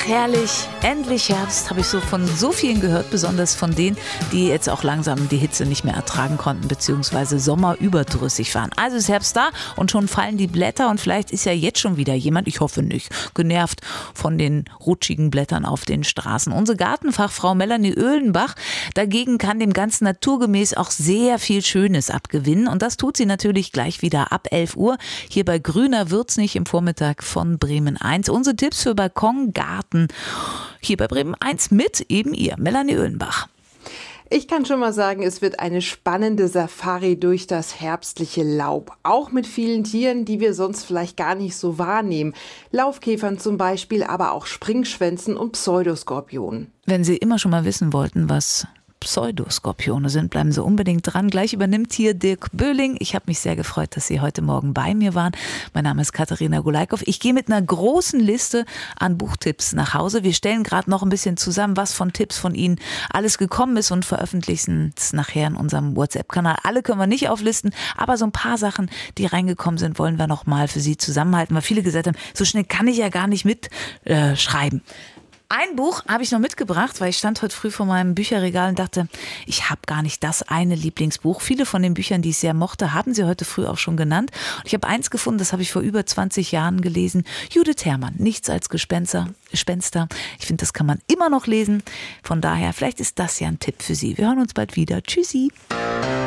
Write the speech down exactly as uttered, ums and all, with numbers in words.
Ach herrlich, endlich Herbst, habe ich so von so vielen gehört, besonders von denen, die jetzt auch langsam die Hitze nicht mehr ertragen konnten, beziehungsweise sommerüberdrüssig waren. Also ist Herbst da und schon fallen die Blätter und vielleicht ist ja jetzt schon wieder jemand, ich hoffe nicht, genervt von den rutschigen Blättern auf den Straßen. Unsere Gartenfachfrau Melanie Oehlenbach dagegen kann dem Ganzen naturgemäß auch sehr viel Schönes abgewinnen und das tut sie natürlich gleich wieder ab elf Uhr hier bei Grüner wird's nicht im Vormittag von Bremen eins. Unsere Tipps für Balkon, Garten hier bei Bremen eins mit eben ihr, Melanie Oehlenbach. Ich kann schon mal sagen, es wird eine spannende Safari durch das herbstliche Laub. Auch mit vielen Tieren, die wir sonst vielleicht gar nicht so wahrnehmen. Laufkäfern zum Beispiel, aber auch Springschwänzen und Pseudoskorpionen. Wenn Sie immer schon mal wissen wollten, was Pseudoskorpione sind, bleiben Sie unbedingt dran. Gleich übernimmt hier Dirk Böhling. Ich habe mich sehr gefreut, dass Sie heute Morgen bei mir waren. Mein Name ist Katharina Gulaikow. Ich gehe mit einer großen Liste an Buchtipps nach Hause. Wir stellen gerade noch ein bisschen zusammen, was von Tipps von Ihnen alles gekommen ist und veröffentlichen es nachher in unserem WhatsApp-Kanal. Alle können wir nicht auflisten, aber so ein paar Sachen, die reingekommen sind, wollen wir noch mal für Sie zusammenhalten, weil viele gesagt haben, so schnell kann ich ja gar nicht mitschreiben. Äh, Ein Buch habe ich noch mitgebracht, weil ich stand heute früh vor meinem Bücherregal und dachte, ich habe gar nicht das eine Lieblingsbuch. Viele von den Büchern, die ich sehr mochte, haben Sie heute früh auch schon genannt. Und ich habe eins gefunden, das habe ich vor über zwanzig Jahren gelesen. Judith Herrmann, Nichts als Gespenster. Gespenster. Ich finde, das kann man immer noch lesen. Von daher, vielleicht ist das ja ein Tipp für Sie. Wir hören uns bald wieder. Tschüssi.